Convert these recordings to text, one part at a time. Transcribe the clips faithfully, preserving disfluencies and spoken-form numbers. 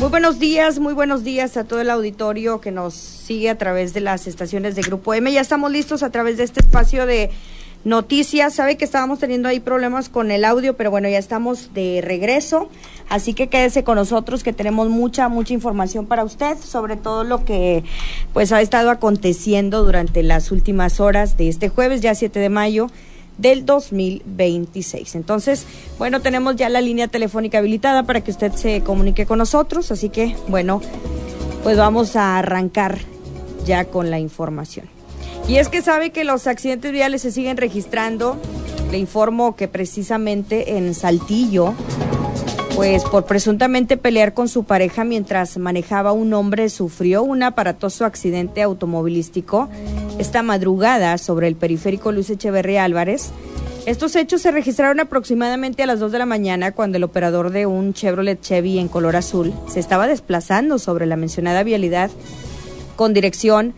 buenos días, muy buenos días a todo el auditorio que nos sigue a través de las estaciones de Grupo M. Ya estamos listos a través de este espacio de noticias. Sabe que estábamos teniendo ahí problemas con el audio, pero bueno, ya estamos de regreso. Así que quédese con nosotros, que tenemos mucha, mucha información para usted sobre todo lo que pues ha estado aconteciendo durante las últimas horas de este jueves, ya siete de mayo del dos mil veintiséis. Entonces, bueno, tenemos ya la línea telefónica habilitada para que usted se comunique con nosotros, así que, bueno, pues vamos a arrancar ya con la información. Y es que sabe que los accidentes viales se siguen registrando. Le informo que precisamente en Saltillo, pues por presuntamente pelear con su pareja mientras manejaba, un hombre sufrió un aparatoso accidente automovilístico esta madrugada sobre el periférico Luis Echeverría Álvarez. Estos hechos se registraron aproximadamente a las dos de la mañana, cuando el operador de un Chevrolet Chevy en color azul se estaba desplazando sobre la mencionada vialidad con dirección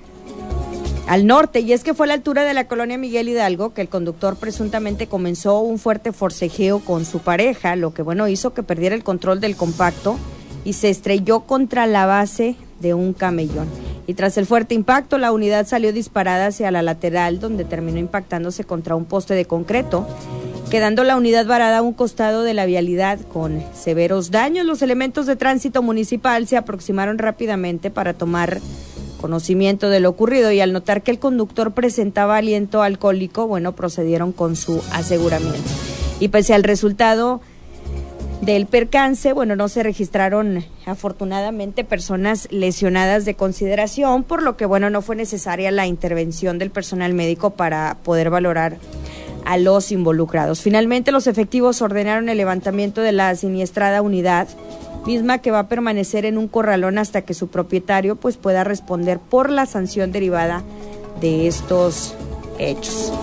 al norte, y es que fue a la altura de la colonia Miguel Hidalgo que el conductor presuntamente comenzó un fuerte forcejeo con su pareja, lo que bueno hizo que perdiera el control del compacto y se estrelló contra la base de un camellón. Y tras el fuerte impacto, la unidad salió disparada hacia la lateral, donde terminó impactándose contra un poste de concreto, quedando la unidad varada a un costado de la vialidad con severos daños. Los elementos de tránsito municipal se aproximaron rápidamente para tomar conocimiento de lo ocurrido, y al notar que el conductor presentaba aliento alcohólico, bueno, procedieron con su aseguramiento. Y pese al resultado del percance, bueno, no se registraron afortunadamente personas lesionadas de consideración, por lo que, bueno, no fue necesaria la intervención del personal médico para poder valorar a los involucrados. Finalmente, los efectivos ordenaron el levantamiento de la siniestrada unidad, misma que va a permanecer en un corralón hasta que su propietario pues pueda responder por la sanción derivada de estos hechos.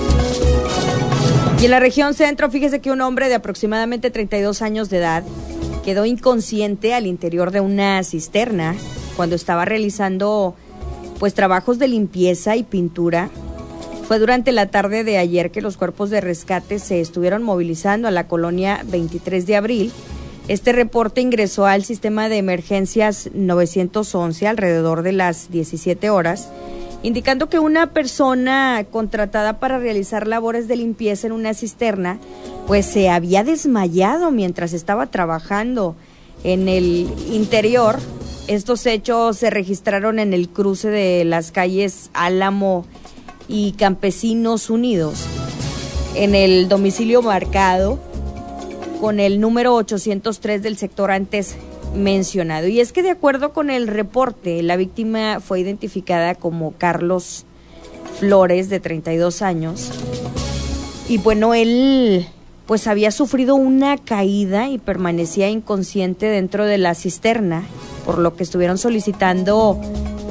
Y en la región centro, fíjese que un hombre de aproximadamente treinta y dos años de edad quedó inconsciente al interior de una cisterna cuando estaba realizando pues trabajos de limpieza y pintura. Fue durante la tarde de ayer que los cuerpos de rescate se estuvieron movilizando a la colonia veintitrés de abril. Este reporte ingresó al sistema de emergencias novecientos once alrededor de las diecisiete horas, indicando que una persona contratada para realizar labores de limpieza en una cisterna, pues se había desmayado mientras estaba trabajando en el interior. Estos hechos se registraron en el cruce de las calles Álamo y Campesinos Unidos, en el domicilio marcado con el número ochocientos tres del sector antes mencionado. Y es que de acuerdo con el reporte, la víctima fue identificada como Carlos Flores, de treinta y dos años, y bueno, él pues había sufrido una caída y permanecía inconsciente dentro de la cisterna, por lo que estuvieron solicitando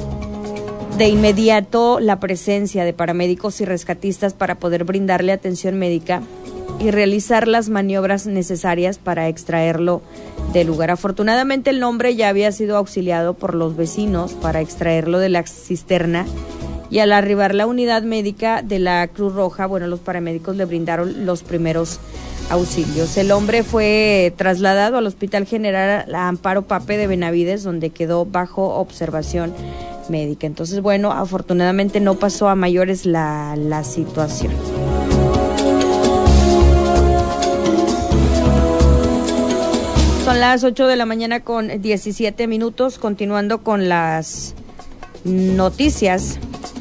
de inmediato la presencia de paramédicos y rescatistas para poder brindarle atención médica y realizar las maniobras necesarias para extraerlo del lugar. Afortunadamente, el hombre ya había sido auxiliado por los vecinos para extraerlo de la cisterna, y al arribar la unidad médica de la Cruz Roja, bueno, los paramédicos le brindaron los primeros auxilios. El hombre fue trasladado al Hospital General Amparo Pape de Benavides, donde quedó bajo observación médica. Entonces, bueno, afortunadamente no pasó a mayores la, la situación. Son las ocho de la mañana con diecisiete minutos, continuando con las noticias.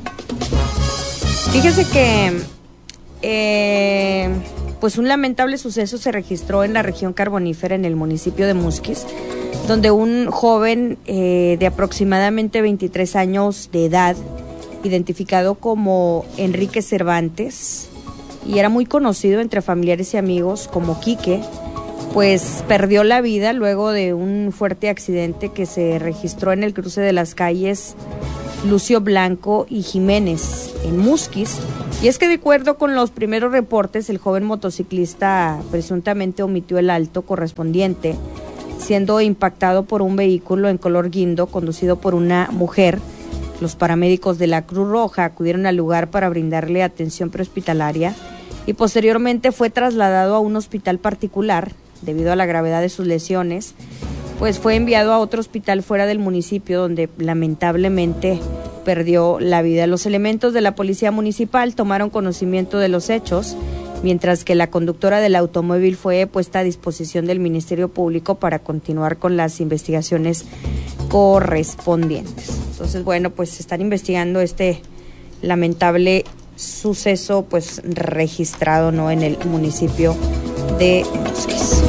Fíjese que eh, pues un lamentable suceso se registró en la región carbonífera, en el municipio de Musquis, donde un joven eh, de aproximadamente veintitrés años de edad, identificado como Enrique Cervantes, y era muy conocido entre familiares y amigos como Quique, pues perdió la vida luego de un fuerte accidente que se registró en el cruce de las calles Lucio Blanco y Jiménez en Musquis. Y es que de acuerdo con los primeros reportes, el joven motociclista presuntamente omitió el alto correspondiente, siendo impactado por un vehículo en color guindo conducido por una mujer. Los paramédicos de la Cruz Roja acudieron al lugar para brindarle atención prehospitalaria y posteriormente fue trasladado a un hospital particular debido a la gravedad de sus lesiones. pues fue enviado a otro hospital fuera del municipio donde lamentablemente perdió la vida. Los elementos de la policía municipal tomaron conocimiento de los hechos, mientras que la conductora del automóvil fue puesta a disposición del Ministerio Público para continuar con las investigaciones correspondientes. Entonces, bueno, pues se están investigando este lamentable suceso pues registrado, ¿no?, en el municipio de Musquis.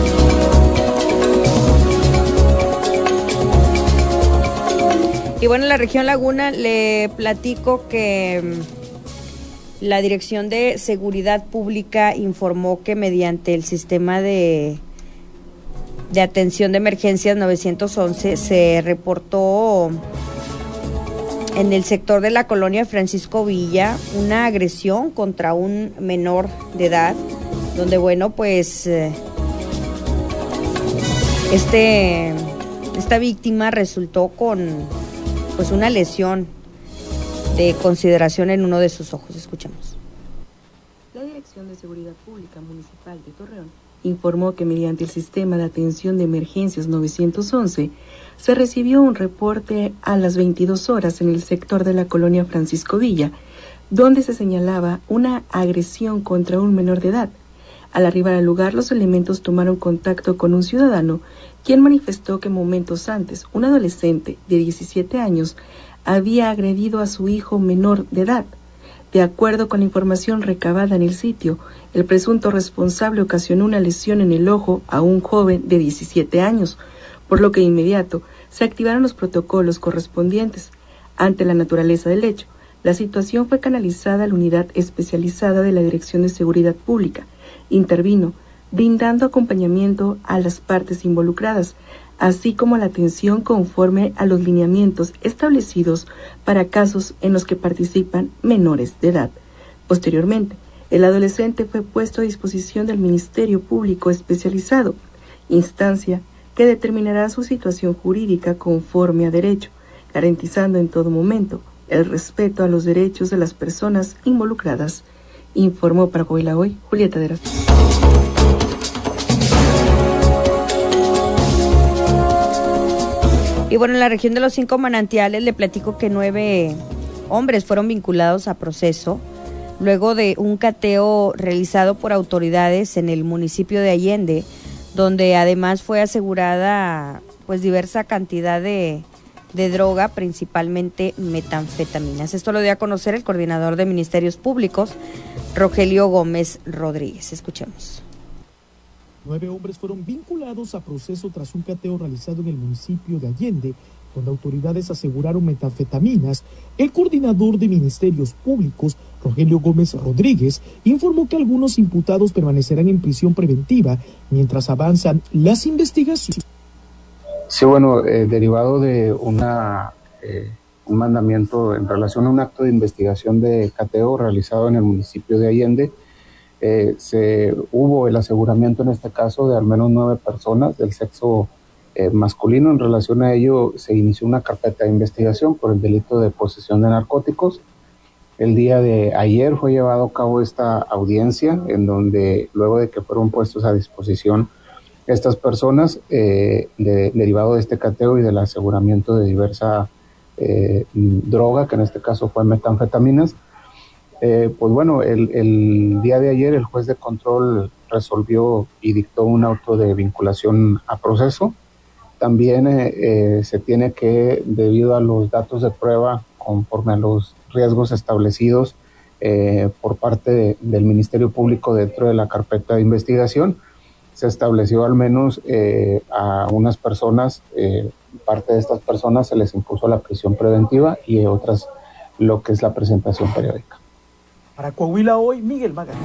Y bueno, en la región Laguna le platico que la Dirección de Seguridad Pública informó que mediante el sistema de, de atención de emergencias nueve once se reportó en el sector de la colonia Francisco Villa una agresión contra un menor de edad, donde bueno, pues este esta víctima resultó con pues una lesión de consideración en uno de sus ojos. Escuchemos. La Dirección de Seguridad Pública Municipal de Torreón informó que mediante el sistema de atención de emergencias nueve once se recibió un reporte a las veintidós horas en el sector de la colonia Francisco Villa, donde se señalaba una agresión contra un menor de edad. Al arribar al lugar, los elementos tomaron contacto con un ciudadano, quien manifestó que momentos antes un adolescente de diecisiete años había agredido a su hijo menor de edad. De acuerdo con la información recabada en el sitio, el presunto responsable ocasionó una lesión en el ojo a un joven de diecisiete años, por lo que de inmediato se activaron los protocolos correspondientes. Ante la naturaleza del hecho, la situación fue canalizada a la unidad especializada de la Dirección de Seguridad Pública. Intervino, brindando acompañamiento a las partes involucradas, así como la atención conforme a los lineamientos establecidos para casos en los que participan menores de edad. Posteriormente, el adolescente fue puesto a disposición del Ministerio Público Especializado, instancia que determinará su situación jurídica conforme a derecho, garantizando en todo momento el respeto a los derechos de las personas involucradas, informó para Coahuila Hoy Julieta Dera. Y bueno, en la región de los Cinco Manantiales le platico que nueve hombres fueron vinculados a proceso luego de un cateo realizado por autoridades en el municipio de Allende, donde además fue asegurada pues diversa cantidad de, de droga, principalmente metanfetaminas. Esto lo dio a conocer el coordinador de Ministerios Públicos, Rogelio Gómez Rodríguez. Escuchemos. Nueve hombres fueron vinculados a proceso tras un cateo realizado en el municipio de Allende, donde autoridades aseguraron metanfetaminas. El coordinador de Ministerios Públicos, Rogelio Gómez Rodríguez, informó que algunos imputados permanecerán en prisión preventiva mientras avanzan las investigaciones. Sí, bueno, eh, derivado de una eh, un mandamiento en relación a un acto de investigación de cateo realizado en el municipio de Allende, Eh, se hubo el aseguramiento en este caso de al menos nueve personas del sexo eh, masculino. En relación a ello se inició una carpeta de investigación por el delito de posesión de narcóticos. El día de ayer fue llevado a cabo esta audiencia en donde luego de que fueron puestos a disposición estas personas eh, de, derivado de este cateo y del aseguramiento de diversa eh, droga, que en este caso fue metanfetaminas. Eh, pues bueno, el, el día de ayer el juez de control resolvió y dictó un auto de vinculación a proceso. También eh, eh, se tiene que, debido a los datos de prueba, conforme a los riesgos establecidos eh, por parte de, del Ministerio Público dentro de la carpeta de investigación, se estableció al menos eh, a unas personas, eh, parte de estas personas se les impuso la prisión preventiva y otras lo que es la presentación periódica. Para Coahuila Hoy, Miguel Magaña.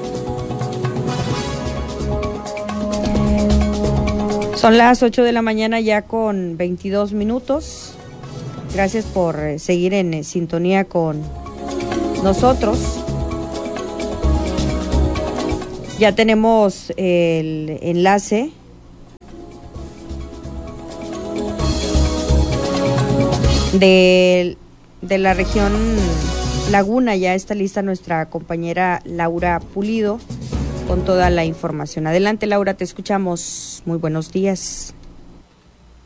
Son las ocho de la mañana ya con veintidós minutos. Gracias por seguir en sintonía con nosotros. Ya tenemos el enlace de, de la región Laguna. Ya está lista nuestra compañera Laura Pulido con toda la información. Adelante, Laura, te escuchamos. Muy buenos días.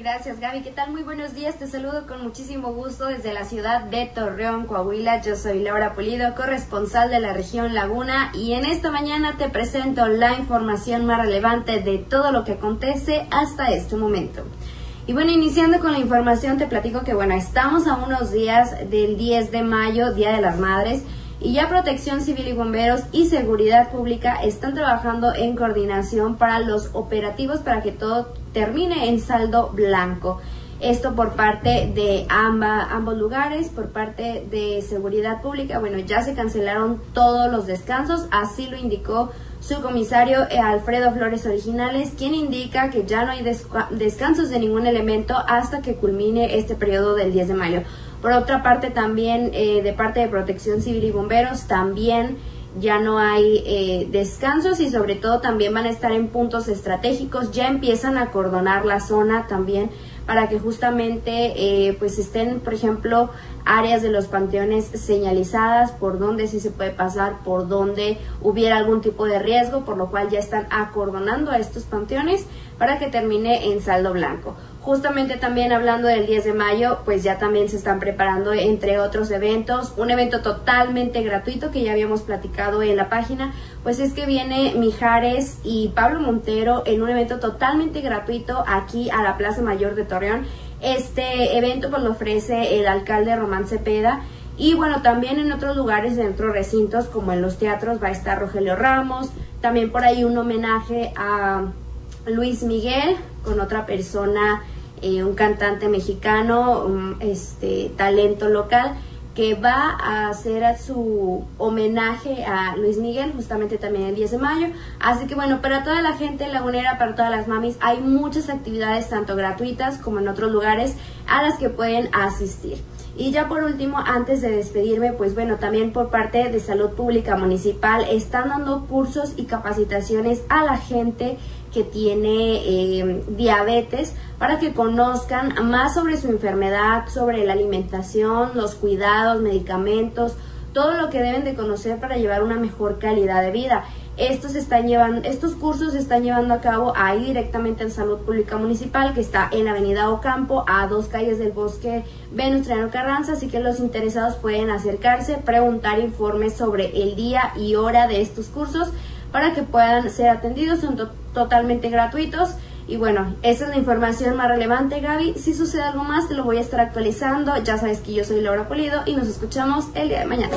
Gracias, Gaby. ¿Qué tal? Muy buenos días. Te saludo con muchísimo gusto desde la ciudad de Torreón, Coahuila. Yo soy Laura Pulido, corresponsal de la región Laguna, y en esta mañana te presento la información más relevante de todo lo que acontece hasta este momento. Y bueno, iniciando con la información, te platico que bueno, estamos a unos días del diez de mayo, Día de las Madres, y ya Protección Civil y Bomberos y Seguridad Pública están trabajando en coordinación para los operativos para que todo termine en saldo blanco. Esto por parte de amba, ambos lugares, por parte de Seguridad Pública. Bueno, ya se cancelaron todos los descansos, así lo indicó su comisario Alfredo Flores Originales, quien indica que ya no hay descansos de ningún elemento hasta que culmine este periodo del diez de mayo. Por otra parte, también eh, de parte de Protección Civil y Bomberos, también ya no hay eh, descansos, y sobre todo también van a estar en puntos estratégicos. Ya empiezan a acordonar la zona también para que justamente eh, pues estén, por ejemplo, áreas de los panteones señalizadas por donde sí se puede pasar, por donde hubiera algún tipo de riesgo, por lo cual ya están acordonando a estos panteones para que termine en saldo blanco. Justamente también hablando del diez de mayo, pues ya también se están preparando, entre otros eventos, un evento totalmente gratuito que ya habíamos platicado en la página, pues es que viene Mijares y Pablo Montero en un evento totalmente gratuito aquí a la Plaza Mayor de Torreón. Este evento pues lo ofrece el alcalde Román Cepeda, y bueno, también en otros lugares dentro de recintos como en los teatros va a estar Rogelio Ramos, también por ahí un homenaje a Luis Miguel con otra persona, eh, un cantante mexicano, um, este talento local, que va a hacer a su homenaje a Luis Miguel justamente también el diez de mayo. Así que bueno, para toda la gente lagunera, para todas las mamis, hay muchas actividades tanto gratuitas como en otros lugares a las que pueden asistir. Y ya por último, antes de despedirme, pues bueno, también por parte de Salud Pública Municipal están dando cursos y capacitaciones a la gente que tiene eh, diabetes, para que conozcan más sobre su enfermedad, sobre la alimentación, los cuidados, medicamentos, todo lo que deben de conocer para llevar una mejor calidad de vida. Estos están llevando, estos cursos se están llevando a cabo ahí directamente en Salud Pública Municipal, que está en la Avenida Ocampo, a dos calles del Bosque Venustiano Carranza, así que los interesados pueden acercarse, preguntar informes sobre el día y hora de estos cursos para que puedan ser atendidos. Son to- totalmente gratuitos. Y bueno, esa es la información más relevante, Gaby. Si sucede algo más, te lo voy a estar actualizando. Ya sabes que yo soy Laura Pulido y nos escuchamos el día de mañana.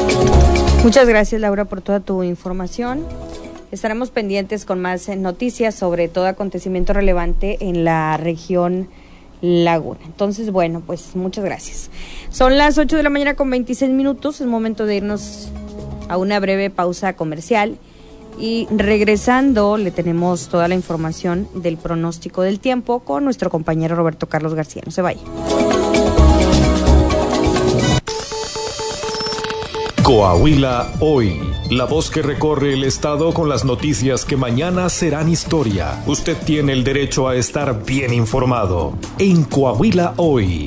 Muchas gracias, Laura, por toda tu información. Estaremos pendientes con más noticias sobre todo acontecimiento relevante en la región Laguna. Entonces, bueno, pues muchas gracias. Son las ocho de la mañana con veintiséis minutos. Es momento de irnos a una breve pausa comercial. Y regresando, le tenemos toda la información del pronóstico del tiempo con nuestro compañero Roberto Carlos García. No se vaya. Coahuila Hoy, la voz que recorre el estado con las noticias que mañana serán historia. Usted tiene el derecho a estar bien informado en Coahuila Hoy.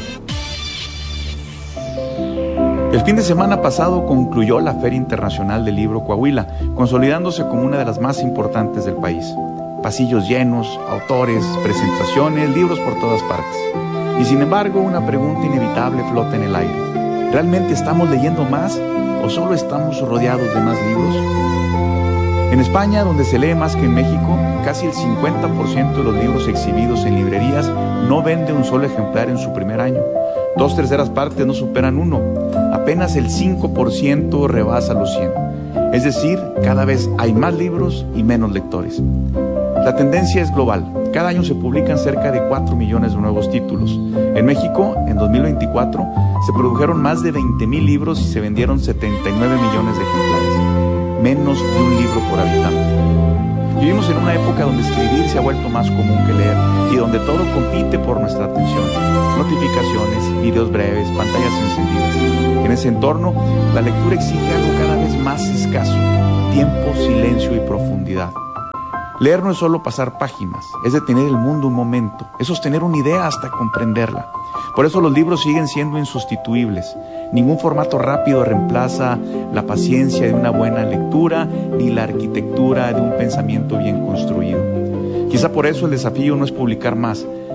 El fin de semana pasado concluyó la Feria Internacional del Libro Coahuila, consolidándose como una de las más importantes del país. Pasillos llenos, autores, presentaciones, libros por todas partes. Y sin embargo, una pregunta inevitable flota en el aire. ¿Realmente estamos leyendo más o solo estamos rodeados de más libros? En España, donde se lee más que en México, casi el cincuenta por ciento de los libros exhibidos en librerías no vende un solo ejemplar en su primer año. Dos terceras partes no superan uno. Apenas el cinco por ciento rebasa los cien. Es decir, cada vez hay más libros y menos lectores. La tendencia es global. Cada año se publican cerca de cuatro millones de nuevos títulos. En México, en dos mil veinticuatro, se produjeron más de veinte mil libros y se vendieron setenta y nueve millones de ejemplares. Menos de un libro por habitante. Vivimos en una época donde escribir se ha vuelto más común que leer y donde todo compite por nuestra atención. Notificaciones, videos breves, pantallas encendidas. En ese entorno, la lectura exige algo cada vez más escaso: tiempo, silencio y profundidad. Leer no es solo pasar páginas, es detener el mundo un momento, es sostener una idea hasta comprenderla. Por eso los libros siguen siendo insustituibles. Ningún formato rápido reemplaza la paciencia de una buena lectura ni la arquitectura de un pensamiento bien construido. Quizá por eso el desafío no es publicar más,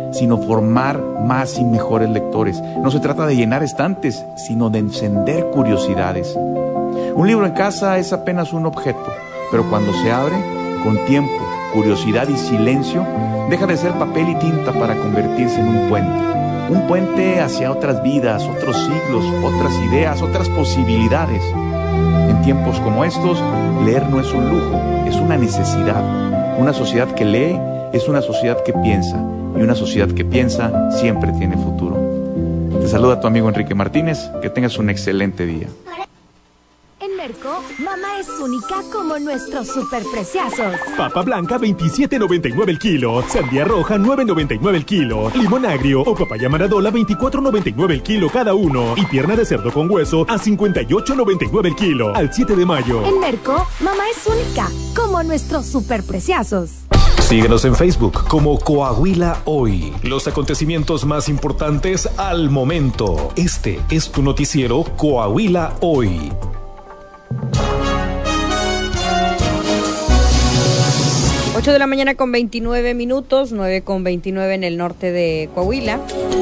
sino formar más y mejores lectores. No se trata de llenar estantes, sino de encender curiosidades. Un libro en casa es apenas un objeto, pero cuando se abre, con tiempo, curiosidad y silencio, deja de ser papel y tinta para convertirse en un puente. Un puente hacia otras vidas, otros siglos, otras ideas, otras posibilidades. En tiempos como estos, leer no es un lujo, es una necesidad. Una sociedad que lee es una sociedad que piensa, y una sociedad que piensa siempre tiene futuro. Te saluda tu amigo Enrique Martínez, que tengas un excelente día. En Merco, mamá es única como nuestros superpreciazos. Papa blanca veintisiete noventa y nueve el kilo, sandía roja nueve noventa y nueve el kilo, limón agrio o papaya maradola veinticuatro noventa y nueve el kilo cada uno y pierna de cerdo con hueso a cincuenta y ocho noventa y nueve el kilo al siete de mayo. En Merco, mamá es única como nuestros superpreciazos. Síguenos en Facebook como Coahuila Hoy. Los acontecimientos más importantes al momento. Este es tu noticiero Coahuila Hoy. ocho de la mañana con veintinueve minutos, nueve con veintinueve en el norte de Coahuila.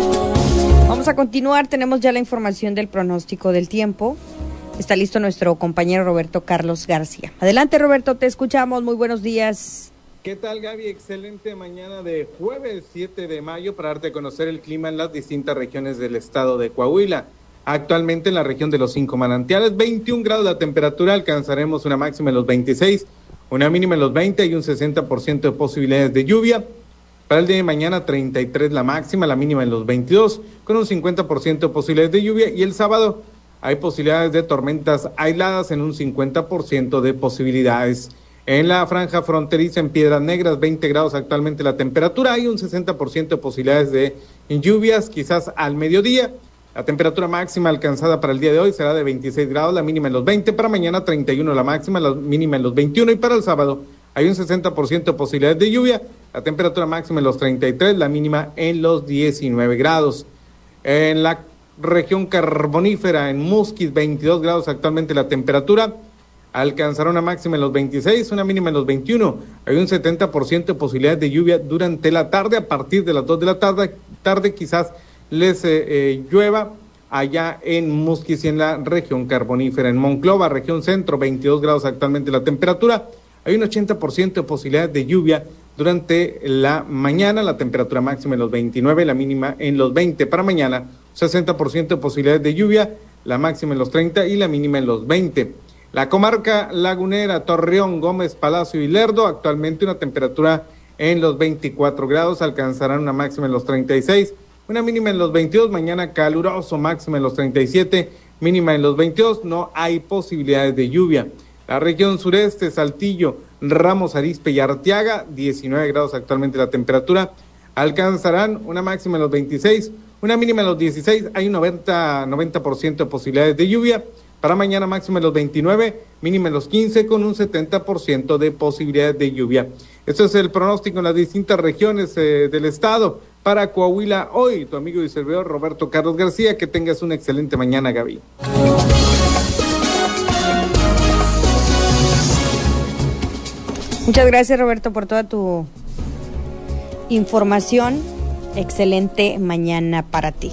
Vamos a continuar, tenemos ya la información del pronóstico del tiempo. Está listo nuestro compañero Roberto Carlos García. Adelante, Roberto, te escuchamos. Muy buenos días. ¿Qué tal, Gaby? Excelente mañana de jueves siete de mayo para darte a conocer el clima en las distintas regiones del estado de Coahuila. Actualmente en la región de los Cinco Manantiales, veintiún grados la temperatura, alcanzaremos una máxima en los veintiséis, una mínima en los veinte y un sesenta por ciento de posibilidades de lluvia. Para el día de mañana, treinta y tres la máxima, la mínima en los veintidós, con un cincuenta por ciento de posibilidades de lluvia. Y el sábado hay posibilidades de tormentas aisladas en un cincuenta por ciento de posibilidades. En la franja fronteriza en Piedras Negras, veinte grados actualmente la temperatura, hay un sesenta por ciento de posibilidades de lluvias, quizás al mediodía. La temperatura máxima alcanzada para el día de hoy será de veintiséis grados, la mínima en los veinte, para mañana treinta y uno la máxima, la mínima en los veintiuno, y para el sábado hay un sesenta por ciento de posibilidades de lluvia, la temperatura máxima en los treinta y tres, la mínima en los diecinueve grados. En la región carbonífera, en Musquis, veintidós grados actualmente la temperatura, alcanzará una máxima en los veintiséis, una mínima en los veintiuno. Hay un setenta por ciento de posibilidades de lluvia durante la tarde. A partir de las dos de la tarde, tarde quizás les eh, eh, llueva allá en Musquis y en la región carbonífera. En Monclova, región centro, veintidós grados actualmente la temperatura. Hay un ochenta por ciento de posibilidades de lluvia durante la mañana. La temperatura máxima en los veintinueve, la mínima en los veinte. Para mañana, sesenta por ciento de posibilidades de lluvia, la máxima en los treinta y la mínima en los veinte. La comarca lagunera, Torreón, Gómez, Palacio y Lerdo, actualmente una temperatura en los veinticuatro grados, alcanzarán una máxima en los treinta y seis, una mínima en los veintidós, mañana caluroso, máxima en los treinta y siete, mínima en los veintidós, no hay posibilidades de lluvia. La región sureste, Saltillo, Ramos Arizpe y Arteaga, diecinueve grados actualmente la temperatura, alcanzarán una máxima en los veintiséis, una mínima en los dieciséis, hay un noventa por ciento de posibilidades de lluvia. Para mañana máxima en los veintinueve, mínima en los quince, con un setenta por ciento de posibilidades de lluvia. Este es el pronóstico en las distintas regiones eh, del estado. Para Coahuila Hoy, tu amigo y servidor Roberto Carlos García. Que tengas una excelente mañana, Gaby. Muchas gracias, Roberto, por toda tu información. Excelente mañana para ti.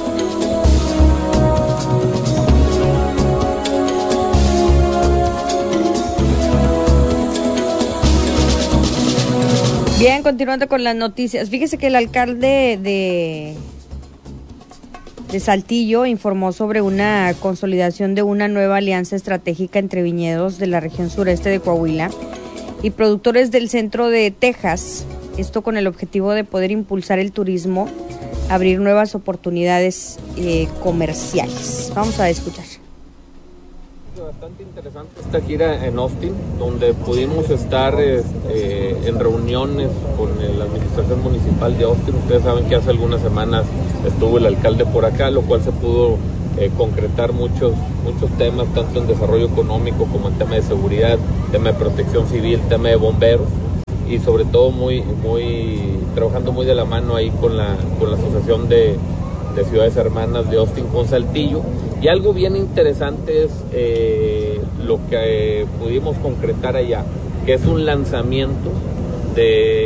Bien, continuando con las noticias. Fíjese que el alcalde de, de Saltillo informó sobre una consolidación de una nueva alianza estratégica entre viñedos de la región sureste de Coahuila y productores del centro de Texas. Esto con el objetivo de poder impulsar el turismo, abrir nuevas oportunidades eh, comerciales. Vamos a escuchar. Bastante interesante esta gira en Austin, donde pudimos estar eh, en reuniones con la administración municipal de Austin. Ustedes saben que hace algunas semanas estuvo el alcalde por acá, lo cual se pudo eh, concretar muchos, muchos temas, tanto en desarrollo económico como en tema de seguridad, tema de protección civil, tema de bomberos, y sobre todo muy, muy trabajando muy de la mano ahí con la, con la Asociación de, de Ciudades Hermanas de Austin con Saltillo. Y algo bien interesante es eh, lo que eh, pudimos concretar allá, que es un lanzamiento de una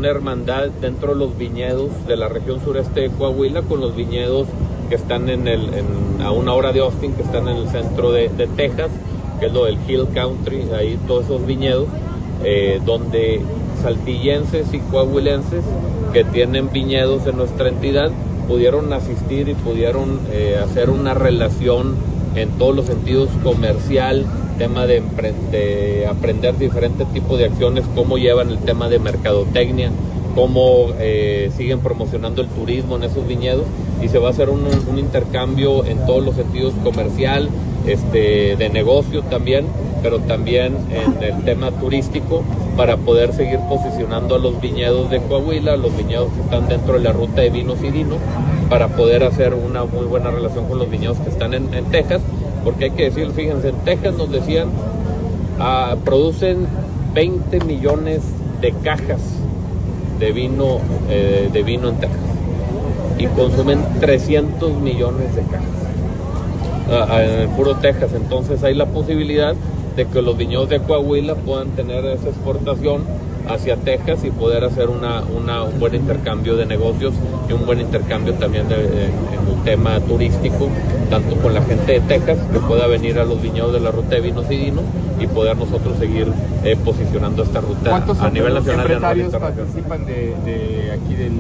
una hermandad dentro de los viñedos de la región sureste de Coahuila con los viñedos que están en el, en, a una hora de Austin, que están en el centro de, de Texas, que es lo del Hill Country, ahí todos esos viñedos, eh, donde saltillenses y coahuilenses que tienen viñedos en nuestra entidad pudieron asistir y pudieron eh, hacer una relación en todos los sentidos, comercial, tema de, de aprender diferentes tipos de acciones, cómo llevan el tema de mercadotecnia, cómo eh, siguen promocionando el turismo en esos viñedos, y se va a hacer un, un intercambio en todos los sentidos, comercial, este, de negocio también, pero también en el tema turístico, para poder seguir posicionando a los viñedos de Coahuila, los viñedos que están dentro de la ruta de vinos y vinos, para poder hacer una muy buena relación con los viñedos que están en, en Texas, porque hay que decir, fíjense, en Texas nos decían, ah, producen veinte millones de cajas de vino, eh, de vino en Texas, y consumen trescientos millones de cajas ah, en el puro Texas. Entonces hay la posibilidad de que los viñedos de Coahuila puedan tener esa exportación hacia Texas y poder hacer una, una, un buen intercambio de negocios y un buen intercambio también de, de, en el tema turístico, tanto con la gente de Texas, que pueda venir a los viñedos de la ruta de vinos y vinos, y poder nosotros seguir eh, posicionando esta ruta a nivel nacional y a nivel internacional. ¿Cuántos empresarios participan de, de aquí del...?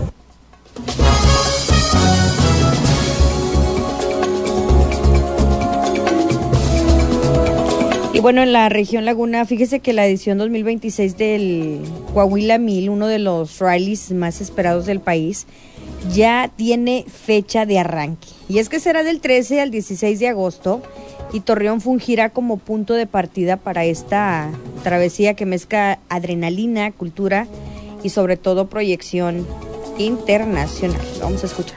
Y bueno, en la región Laguna, fíjese que la edición dos mil veintiséis del Coahuila Mil, uno de los rallies más esperados del país, ya tiene fecha de arranque. Y es que será del trece al dieciséis de agosto, y Torreón fungirá como punto de partida para esta travesía que mezcla adrenalina, cultura y sobre todo proyección internacional. Vamos a escuchar.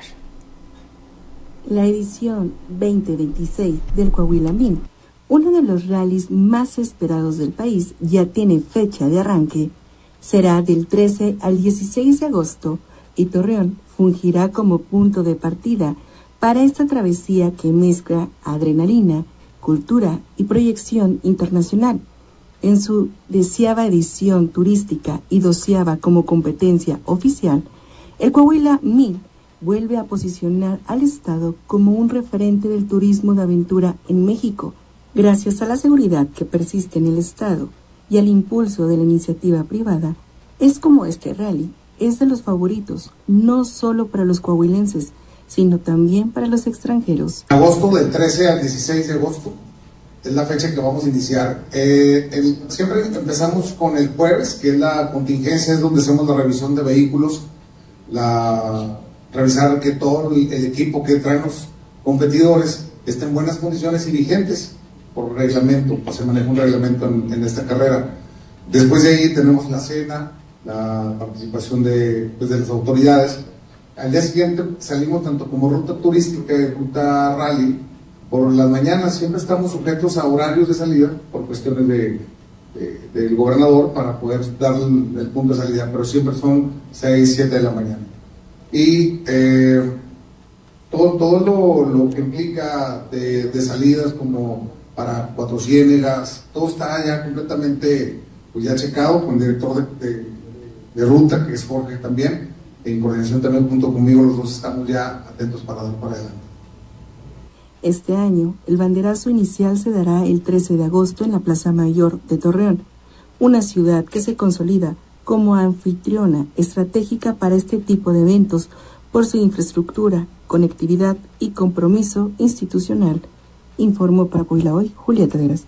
La edición veinte veintiséis del Coahuila Mil, uno de los rallies más esperados del país, ya tiene fecha de arranque. Será del trece al dieciséis de agosto, y Torreón fungirá como punto de partida para esta travesía que mezcla adrenalina, cultura y proyección internacional. En su deseada edición turística y doceava como competencia oficial, el Coahuila Mil vuelve a posicionar al Estado como un referente del turismo de aventura en México, gracias a la seguridad que persiste en el Estado y al impulso de la iniciativa privada. Es como este rally es de los favoritos, no solo para los coahuilenses, sino también para los extranjeros. Agosto, del trece al dieciséis de agosto, es la fecha que vamos a iniciar. Eh, el, siempre empezamos con el jueves, que es la contingencia, es donde hacemos la revisión de vehículos, la, revisar que todo el, el equipo que traen los competidores esté en buenas condiciones y vigentes por reglamento, pues se maneja un reglamento en, en esta carrera. Después de ahí tenemos la cena, la participación de, pues, de las autoridades. Al día siguiente salimos tanto como ruta turística y ruta rally. Por las mañanas siempre estamos sujetos a horarios de salida por cuestiones de, de, del gobernador para poder dar el, el punto de salida, pero siempre son seis, siete de la mañana. Y eh, todo, todo lo, lo que implica de, de salidas como para Cuatro Ciénegas, todo está ya completamente pues ya checado con el director de, de, de ruta, que es Jorge también, en coordinación también junto conmigo, los dos estamos ya atentos para dar para adelante. Este año, el banderazo inicial se dará el trece de agosto en la Plaza Mayor de Torreón, una ciudad que se consolida como anfitriona estratégica para este tipo de eventos por su infraestructura, conectividad y compromiso institucional. Informó para Coahuila Hoy, Julieta Veras.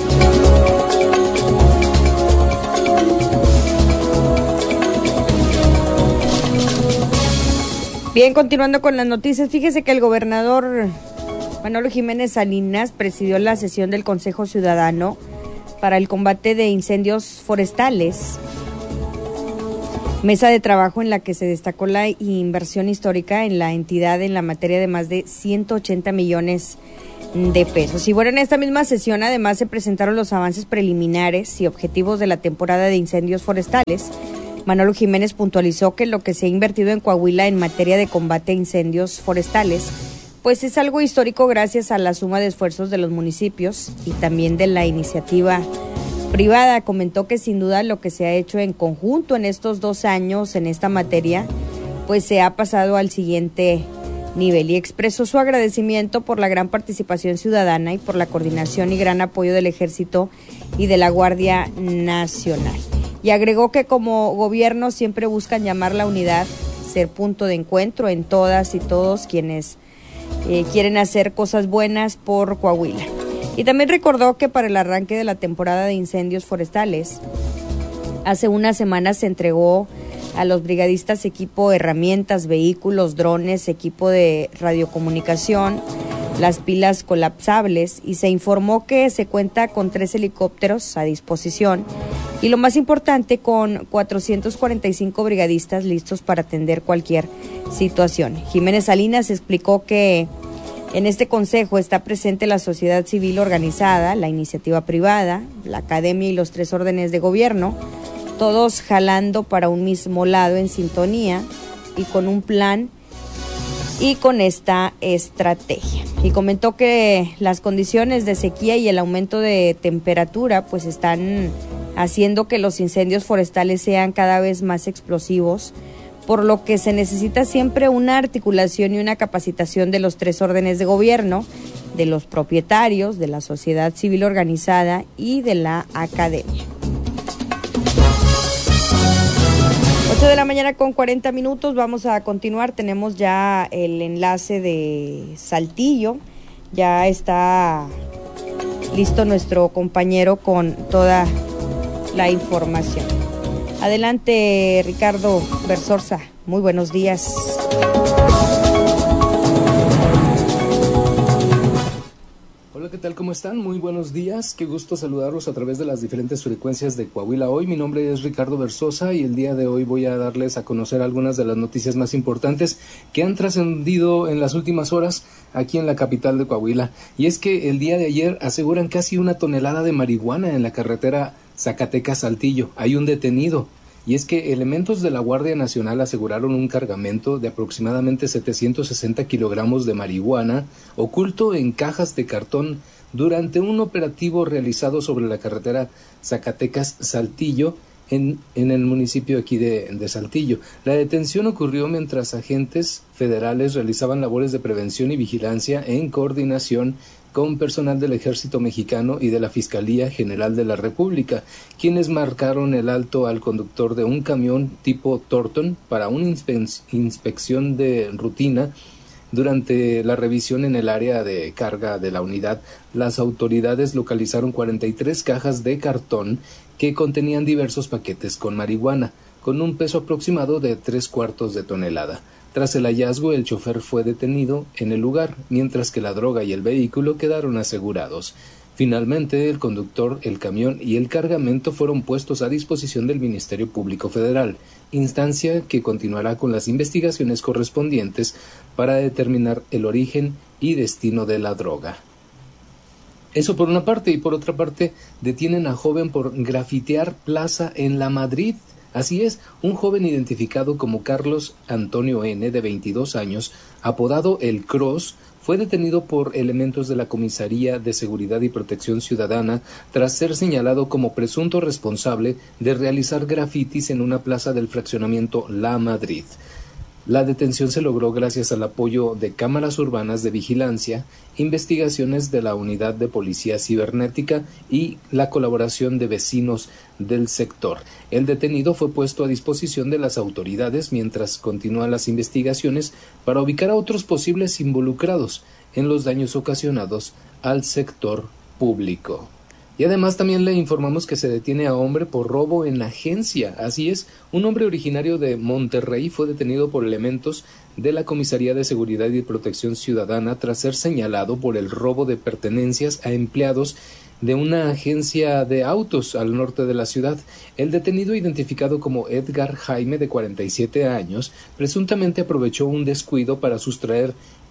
Bien, continuando con las noticias, fíjese que el gobernador Manolo Jiménez Salinas presidió la sesión del Consejo Ciudadano para el combate de incendios forestales, mesa de trabajo en la que se destacó la inversión histórica en la entidad en la materia de más de ciento ochenta millones de pesos. Y bueno, en esta misma sesión además se presentaron los avances preliminares y objetivos de la temporada de incendios forestales. Manolo Jiménez puntualizó que lo que se ha invertido en Coahuila en materia de combate a incendios forestales pues es algo histórico gracias a la suma de esfuerzos de los municipios y también de la iniciativa privada. Comentó que sin duda lo que se ha hecho en conjunto en estos dos años en esta materia, pues se ha pasado al siguiente nivel, y expresó su agradecimiento por la gran participación ciudadana y por la coordinación y gran apoyo del Ejército y de la Guardia Nacional. Y agregó que como gobierno siempre buscan llamar la unidad, ser punto de encuentro en todas y todos quienes eh, quieren hacer cosas buenas por Coahuila. Y también recordó que para el arranque de la temporada de incendios forestales, hace unas semanas se entregó a los brigadistas equipo, herramientas, vehículos, drones, equipo de radiocomunicación, las pilas colapsables, y se informó que se cuenta con tres helicópteros a disposición y, lo más importante, con cuatrocientos cuarenta y cinco brigadistas listos para atender cualquier situación. Jiménez Salinas explicó que en este consejo está presente la sociedad civil organizada, la iniciativa privada, la academia y los tres órdenes de gobierno, todos jalando para un mismo lado en sintonía y con un plan y con esta estrategia. Y comentó que las condiciones de sequía y el aumento de temperatura pues están haciendo que los incendios forestales sean cada vez más explosivos, por lo que se necesita siempre una articulación y una capacitación de los tres órdenes de gobierno, de los propietarios, de la sociedad civil organizada y de la academia. ocho de la mañana con cuarenta minutos, vamos a continuar, tenemos ya el enlace de Saltillo, ya está listo nuestro compañero con toda la información. Adelante, Ricardo Versorza, muy buenos días. Hola, ¿qué tal? ¿Cómo están? Muy buenos días. Qué gusto saludarlos a través de las diferentes frecuencias de Coahuila Hoy. Mi nombre es Ricardo Versosa y el día de hoy voy a darles a conocer algunas de las noticias más importantes que han trascendido en las últimas horas aquí en la capital de Coahuila. Y es que el día de ayer aseguran casi una tonelada de marihuana en la carretera Zacatecas-Saltillo. Hay un detenido. Y es que elementos de la Guardia Nacional aseguraron un cargamento de aproximadamente setecientos sesenta kilogramos de marihuana oculto en cajas de cartón durante un operativo realizado sobre la carretera Zacatecas-Saltillo en, en el municipio aquí de, de Saltillo. La detención ocurrió mientras agentes federales realizaban labores de prevención y vigilancia en coordinación con personal del Ejército Mexicano y de la Fiscalía General de la República, quienes marcaron el alto al conductor de un camión tipo Thornton para una inspe- inspección de rutina. Durante la revisión en el área de carga de la unidad, las autoridades localizaron cuarenta y tres cajas de cartón que contenían diversos paquetes con marihuana, con un peso aproximado de tres cuartos de tonelada. Tras el hallazgo, el chofer fue detenido en el lugar, mientras que la droga y el vehículo quedaron asegurados. Finalmente, el conductor, el camión y el cargamento fueron puestos a disposición del Ministerio Público Federal, instancia que continuará con las investigaciones correspondientes para determinar el origen y destino de la droga. Eso por una parte, y por otra parte, detienen a joven por grafitear plaza en La Madrid. Así es, un joven identificado como Carlos Antonio N., de veintidós años, apodado El Cross, fue detenido por elementos de la Comisaría de Seguridad y Protección Ciudadana tras ser señalado como presunto responsable de realizar grafitis en una plaza del fraccionamiento La Madrid. La detención se logró gracias al apoyo de cámaras urbanas de vigilancia, investigaciones de la Unidad de Policía Cibernética y la colaboración de vecinos del sector. El detenido fue puesto a disposición de las autoridades mientras continúan las investigaciones para ubicar a otros posibles involucrados en los daños ocasionados al sector público. Y además también le informamos que se detiene a hombre por robo en agencia. Así es, un hombre originario de Monterrey fue detenido por elementos de la Comisaría de Seguridad y Protección Ciudadana tras ser señalado por el robo de pertenencias a empleados de una agencia de autos al norte de la ciudad. El detenido, identificado como Edgar Jaime, de cuarenta y siete años, presuntamente aprovechó un descuido para sustraer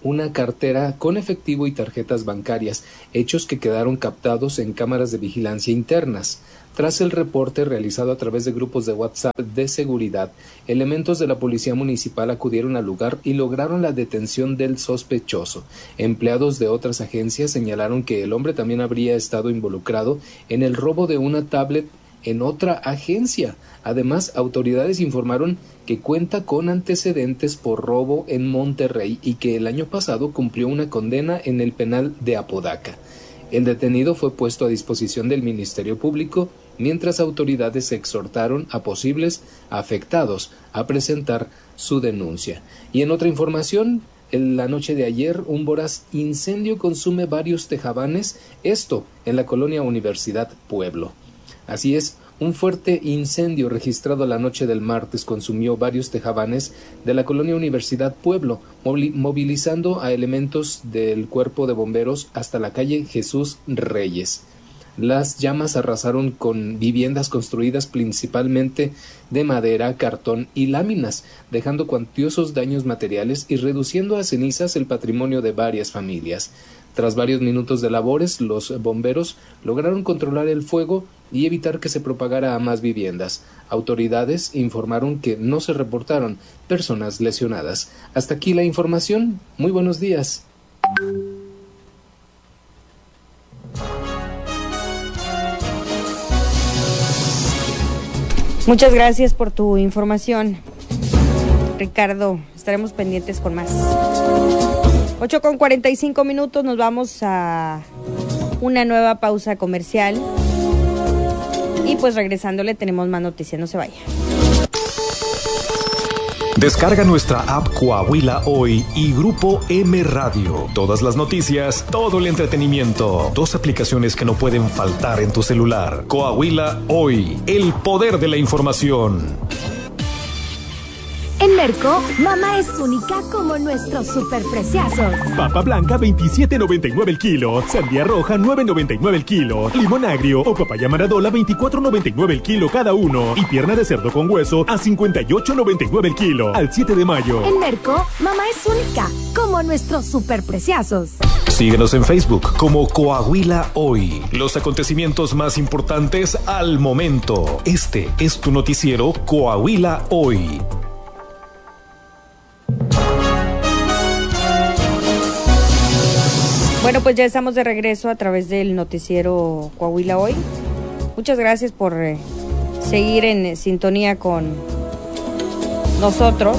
una cartera con efectivo y tarjetas bancarias, hechos que quedaron captados en cámaras de vigilancia internas. Tras el reporte realizado a través de grupos de WhatsApp de seguridad, elementos de la Policía Municipal acudieron al lugar y lograron la detención del sospechoso. Empleados de otras agencias señalaron que el hombre también habría estado involucrado en el robo de una tablet en otra agencia. Además, autoridades informaron que cuenta con antecedentes por robo en Monterrey y que el año pasado cumplió una condena en el penal de Apodaca. El detenido fue puesto a disposición del Ministerio Público, mientras autoridades exhortaron a posibles afectados a presentar su denuncia. Y en otra información, en la noche de ayer, un voraz incendio consume varios tejabanes, esto en la colonia Universidad Pueblo. Así es, un fuerte incendio registrado la noche del martes consumió varios tejabanes de la colonia Universidad Pueblo, movilizando a elementos del cuerpo de bomberos hasta la calle Jesús Reyes. Las llamas arrasaron con viviendas construidas principalmente de madera, cartón y láminas, dejando cuantiosos daños materiales y reduciendo a cenizas el patrimonio de varias familias. Tras varios minutos de labores, los bomberos lograron controlar el fuego y evitar que se propagara a más viviendas. Autoridades informaron que no se reportaron personas lesionadas. Hasta aquí la información. Muy buenos días. Muchas gracias por tu información, Ricardo. Estaremos pendientes con más. ocho con cuarenta y cinco minutos, nos vamos a una nueva pausa comercial. Y pues regresándole tenemos más noticias, no se vaya. Descarga nuestra app Coahuila Hoy y Grupo M Radio. Todas las noticias, todo el entretenimiento. Dos aplicaciones que no pueden faltar en tu celular. Coahuila Hoy, el poder de la información. En Merco, mamá es única como nuestros superpreciosos. Papa blanca veintisiete noventa y nueve el kilo, sandía roja nueve noventa y nueve el kilo, limón agrio o papaya maradola veinticuatro noventa y nueve el kilo cada uno y pierna de cerdo con hueso a cincuenta y ocho noventa y nueve el kilo al siete de mayo. En Merco, mamá es única como nuestros superpreciosos. Síguenos en Facebook como Coahuila Hoy. Los acontecimientos más importantes al momento. Este es tu noticiero Coahuila Hoy. Bueno, pues ya estamos de regreso a través del noticiero Coahuila Hoy. Muchas gracias por eh, seguir en eh, sintonía con nosotros.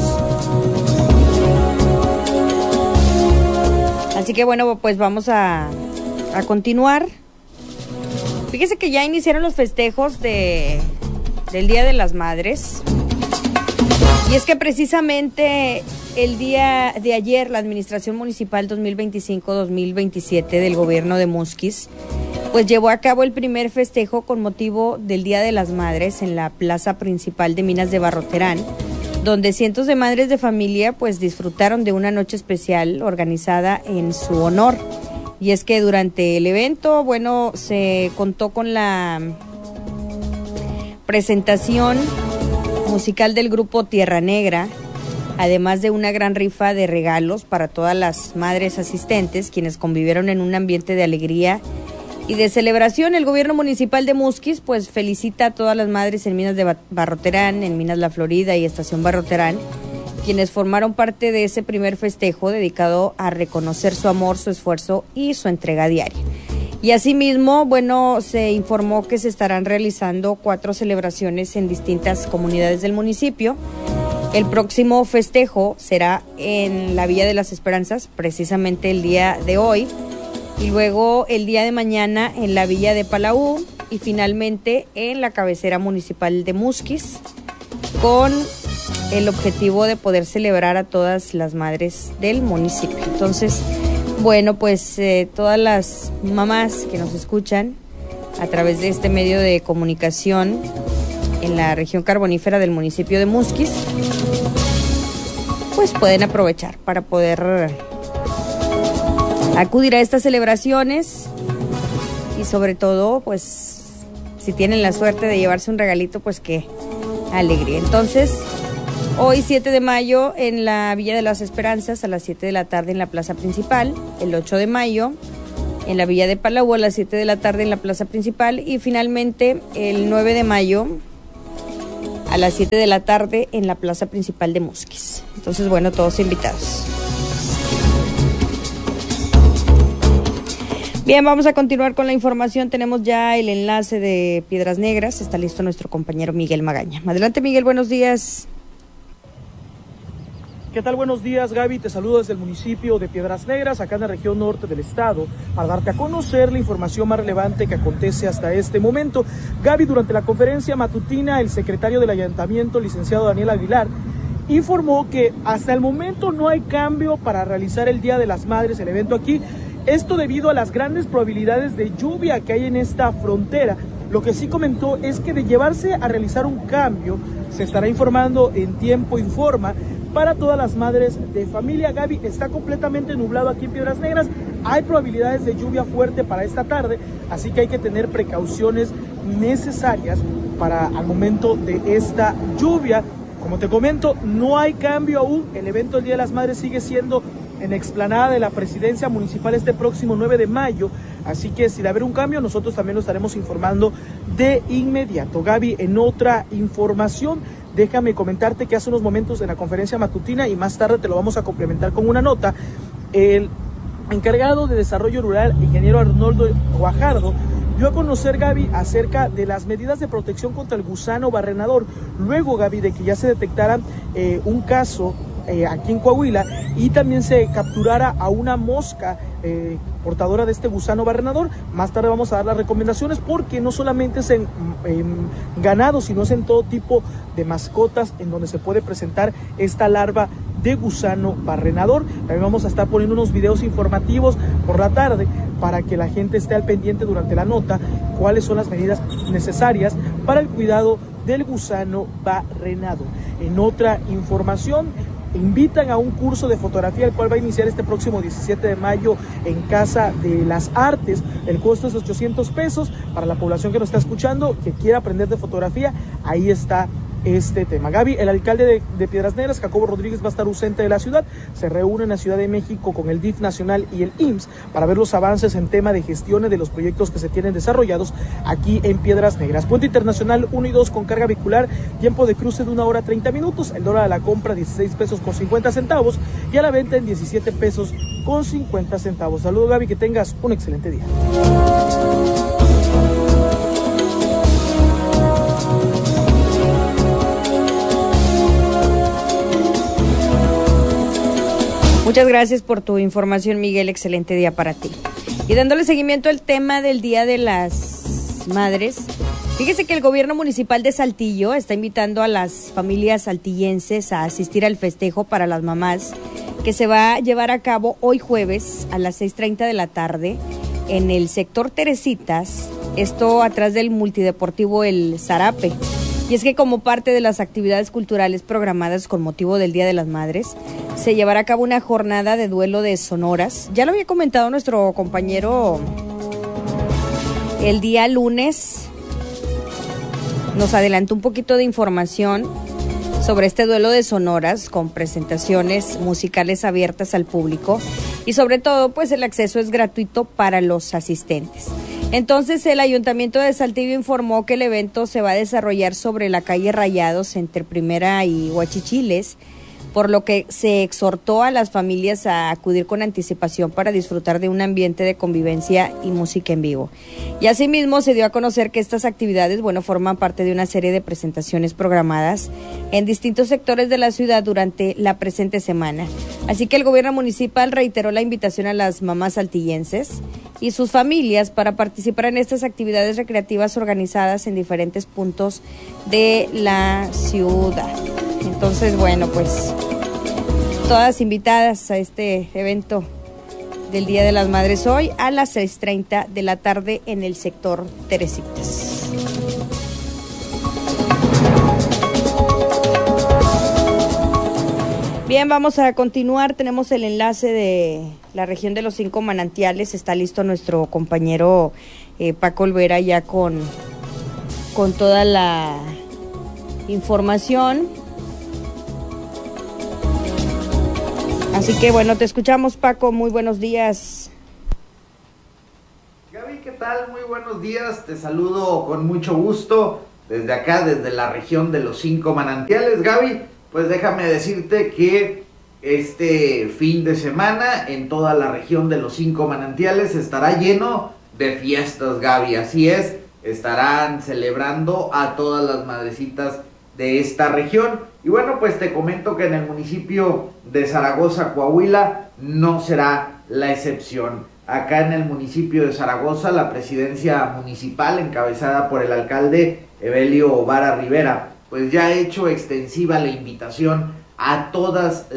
Así que bueno, pues vamos a, a continuar. Fíjese que ya iniciaron los festejos de, del Día de las Madres. Y es que precisamente el día de ayer la Administración Municipal dos mil veinticinco dos mil veintisiete del gobierno de Musquis pues llevó a cabo el primer festejo con motivo del Día de las Madres en la plaza principal de Minas de Barroterán, donde cientos de madres de familia pues disfrutaron de una noche especial organizada en su honor. Y es que durante el evento, bueno, se contó con la presentación musical del grupo Tierra Negra, además de una gran rifa de regalos para todas las madres asistentes, quienes convivieron en un ambiente de alegría y de celebración. El gobierno municipal de Musquis pues felicita a todas las madres en Minas de Barroterán, en Minas La Florida y Estación Barroterán, quienes formaron parte de ese primer festejo dedicado a reconocer su amor, su esfuerzo y su entrega diaria. Y asimismo, bueno, se informó que se estarán realizando cuatro celebraciones en distintas comunidades del municipio. El próximo festejo será en la Villa de las Esperanzas, precisamente el día de hoy, y luego el día de mañana en la Villa de Palau y finalmente en la cabecera municipal de Musquis, con el objetivo de poder celebrar a todas las madres del municipio. Entonces, bueno, pues eh, todas las mamás que nos escuchan a través de este medio de comunicación en la región carbonífera del municipio de Musquis, pues pueden aprovechar para poder acudir a estas celebraciones y sobre todo, pues, si tienen la suerte de llevarse un regalito, pues qué alegría. Entonces, Hoy siete de mayo en la Villa de las Esperanzas a las siete de la tarde en la plaza principal, el ocho de mayo en la Villa de Palau a las siete de la tarde en la plaza principal y finalmente el nueve de mayo a las siete de la tarde en la plaza principal de Musquis. Entonces, bueno, todos invitados. Bien, vamos a continuar con la información. Tenemos ya el enlace de Piedras Negras. Está listo nuestro compañero Miguel Magaña. Adelante, Miguel, buenos días. ¿Qué tal? Buenos días, Gaby. Te saludo desde el municipio de Piedras Negras, acá en la región norte del estado, para darte a conocer la información más relevante que acontece hasta este momento. Gaby, durante la conferencia matutina, el secretario del ayuntamiento, licenciado Daniel Aguilar, informó que hasta el momento no hay cambio para realizar el Día de las Madres, el evento aquí. Esto debido a las grandes probabilidades de lluvia que hay en esta frontera. Lo que sí comentó es que de llevarse a realizar un cambio, se estará informando en tiempo informa para todas las madres de familia. Gaby, está completamente nublado aquí en Piedras Negras. Hay probabilidades de lluvia fuerte para esta tarde, así que hay que tener precauciones necesarias para al momento de esta lluvia. Como te comento, no hay cambio aún. El evento del Día de las Madres sigue siendo en explanada de la presidencia municipal este próximo nueve de mayo, así que si de haber un cambio nosotros también lo estaremos informando de inmediato. Gaby, en otra información, déjame comentarte que hace unos momentos en la conferencia matutina y más tarde te lo vamos a complementar con una nota, el encargado de desarrollo rural, ingeniero Arnoldo Guajardo, dio a conocer, Gaby, acerca de las medidas de protección contra el gusano barrenador, luego, Gaby, de que ya se detectara eh, un caso Eh, aquí en Coahuila y también se capturara a una mosca eh, portadora de este gusano barrenador. Más tarde vamos a dar las recomendaciones porque no solamente es en, en ganado, sino es en todo tipo de mascotas en donde se puede presentar esta larva de gusano barrenador. También vamos a estar poniendo unos videos informativos por la tarde para que la gente esté al pendiente durante la nota cuáles son las medidas necesarias para el cuidado del gusano barrenador. En otra información, invitan a un curso de fotografía, el cual va a iniciar este próximo diecisiete de mayo en Casa de las Artes. El costo es ochocientos pesos para la población que nos está escuchando, que quiera aprender de fotografía. Ahí está este tema. Gaby, el alcalde de, de Piedras Negras, Jacobo Rodríguez, va a estar ausente de la ciudad. Se reúne en la Ciudad de México con el D I F nacional y el I M S S para ver los avances en tema de gestiones de los proyectos que se tienen desarrollados aquí en Piedras Negras. Puente Internacional uno y dos con carga vehicular, tiempo de cruce de una hora treinta minutos, el dólar a la compra dieciséis pesos con cincuenta centavos y a la venta en diecisiete pesos con cincuenta centavos. Saludos, Gaby, que tengas un excelente día. Muchas gracias por tu información, Miguel. Excelente día para ti. Y dándole seguimiento al tema del Día de las Madres, fíjese que el gobierno municipal de Saltillo está invitando a las familias saltillenses a asistir al festejo para las mamás que se va a llevar a cabo hoy jueves a las seis treinta de la tarde en el sector Teresitas, esto atrás del multideportivo El Zarape. Y es que como parte de las actividades culturales programadas con motivo del Día de las Madres, se llevará a cabo una jornada de duelo de sonoras. Ya lo había comentado nuestro compañero el día lunes. Nos adelantó un poquito de información sobre este duelo de sonoras con presentaciones musicales abiertas al público y sobre todo pues el acceso es gratuito para los asistentes. Entonces el Ayuntamiento de Saltillo informó que el evento se va a desarrollar sobre la calle Rayados entre Primera y Huachichiles, por lo que se exhortó a las familias a acudir con anticipación para disfrutar de un ambiente de convivencia y música en vivo. Y asimismo se dio a conocer que estas actividades, bueno, forman parte de una serie de presentaciones programadas en distintos sectores de la ciudad durante la presente semana. Así que el gobierno municipal reiteró la invitación a las mamás saltillenses y sus familias para participar en estas actividades recreativas organizadas en diferentes puntos de la ciudad. Entonces, bueno, pues todas invitadas a este evento del Día de las Madres hoy a las seis treinta de la tarde en el sector Teresitas. Bien, vamos a continuar. Tenemos el enlace de la región de los cinco manantiales. Está listo nuestro compañero eh, Paco Olvera ya con, con toda la información. Así que bueno, te escuchamos, Paco, muy buenos días. Gaby, ¿qué tal? Muy buenos días, te saludo con mucho gusto desde acá, desde la región de los Cinco Manantiales. Gaby, pues déjame decirte que este fin de semana en toda la región de los Cinco Manantiales estará lleno de fiestas, Gaby, así es, estarán celebrando a todas las madrecitas de esta región. Y bueno, pues te comento que en el municipio de Zaragoza, Coahuila, no será la excepción. Acá en el municipio de Zaragoza, la presidencia municipal, encabezada por el alcalde Evelio Vara Rivera, pues ya ha hecho extensiva la invitación a todas